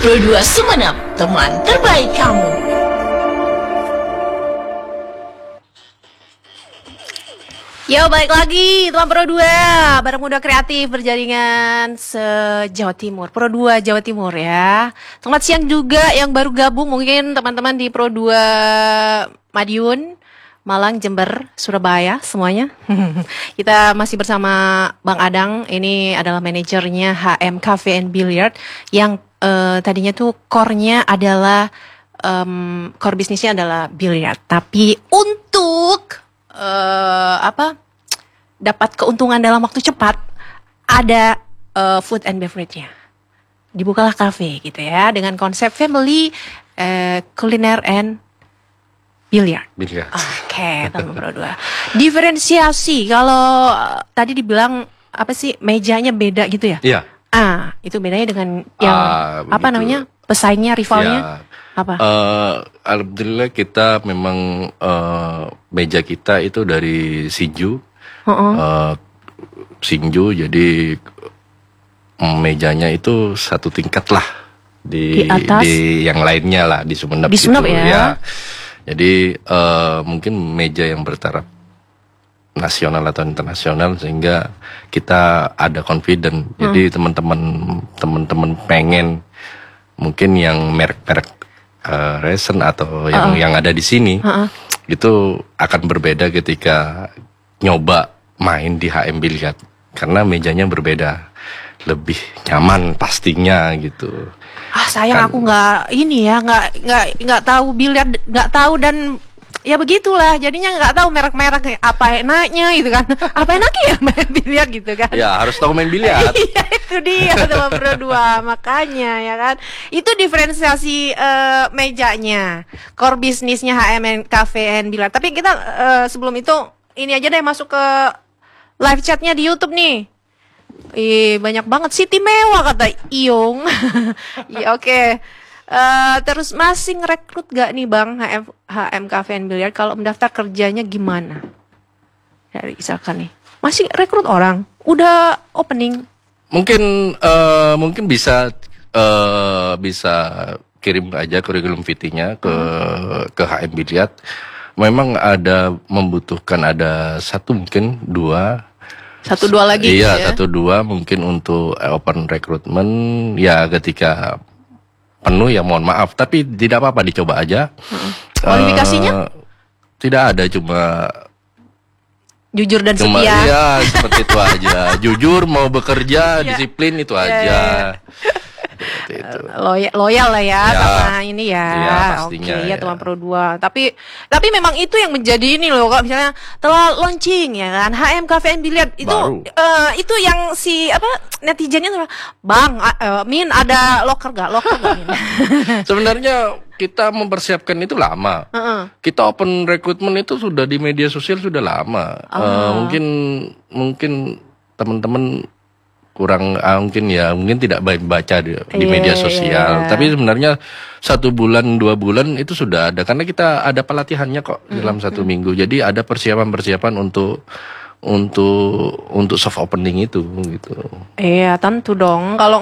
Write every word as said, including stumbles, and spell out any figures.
Pro dua Sumenep, teman terbaik kamu. Yo, balik lagi teman Pro dua, bareng muda kreatif berjaringan se-Jawa Timur, Pro dua Jawa Timur ya. Selamat siang juga yang baru gabung, mungkin teman-teman di Pro dua Madiun, Malang, Jember, Surabaya semuanya. Kita masih bersama Bang Adang, ini adalah manajernya H M Cafe and Billiard yang uh, tadinya tuh core-nya adalah um, core bisnisnya adalah billiard, tapi untuk Uh, apa dapat keuntungan dalam waktu cepat ada uh, food and beverage-nya. Dibukalah cafe gitu ya dengan konsep family, uh, kuliner and billiard. Billiard. Oke, okay, teman Pro dua. Diferensiasi kalau uh, tadi dibilang apa sih mejanya beda gitu ya? Iya. Ah, itu bedanya dengan yang Ah, apa namanya? Pesaingnya, rivalnya? Ya. Apa? Uh, Alhamdulillah kita memang uh, meja kita itu dari Shinju, Uh-uh. uh, Shinju, jadi um, mejanya itu satu tingkat lah di Di atas? di yang lainnya lah di Sumenep. Di Sumenep gitu, ya. Jadi uh, mungkin meja yang bertaraf nasional atau internasional sehingga kita ada confident. Hmm. Jadi teman-teman teman-teman pengen mungkin yang merek-merek Uh, resen atau yang Uh-uh. yang ada di sini Uh-uh. itu akan berbeda ketika nyoba main di H M Billiard karena mejanya berbeda, lebih nyaman pastinya gitu. Ah sayang Kan- aku nggak ini ya nggak nggak nggak tahu biliar nggak tahu dan ya begitulah jadinya nggak tahu merek-merek apa enaknya gitu kan apa enaknya ya main biliar gitu kan. Ya harus tahu main biliar. Iya itu dia teman Pro dua makanya ya kan itu diferensiasi eh, mejanya core bisnisnya H M Cafe and Billiard. Tapi kita eh, sebelum itu ini aja deh masuk ke live chatnya di YouTube nih. Ih, banyak banget Siti Mewah kata Iyung. Iya oke. Eh, terus masih ngerekrut gak nih Bang H M, H M Cafe and Billiard? Kalau mendaftar kerjanya gimana? Dari misalkan nih masih rekrut orang, udah opening. Mungkin eh, mungkin bisa eh, bisa kirim aja kurikulum vitae-nya ke ke H M Billiard. Memang ada membutuhkan ada satu mungkin dua Satu dua lagi iya gitu ya? satu dua mungkin untuk open recruitment ya ketika penuh ya mohon maaf tapi tidak apa-apa dicoba aja. Kualifikasinya? Eh, tidak ada cuma Jujur dan cuma setia. ya seperti itu aja. Jujur mau bekerja Iya. disiplin itu Iya, aja. iya, iya. Seperti itu. Loyal, loyal lah ya, Ya. sama ini ya. Iya, pastinya, Oke, ya ya. teman Pro dua. Tapi tapi memang itu yang menjadi ini loh, kalau misalnya telah launching ya kan H M Cafe and Billiard itu Baru. eh, itu yang si apa netizennya tuh Bang, a- eh, Min ada locker gak? Locker gak Min? Sebenarnya kita mempersiapkan itu lama. Heeh. Kita open recruitment itu sudah di media sosial sudah lama. Ah. Eh, mungkin mungkin teman-teman kurang ah, mungkin ya mungkin tidak baik baca di, di Iya, media iya, sosial. iya. Tapi sebenarnya satu bulan dua bulan itu sudah ada karena kita ada pelatihannya kok dalam satu minggu. Jadi ada persiapan-persiapan untuk untuk untuk soft opening itu gitu. Iya, tentu dong. Kalau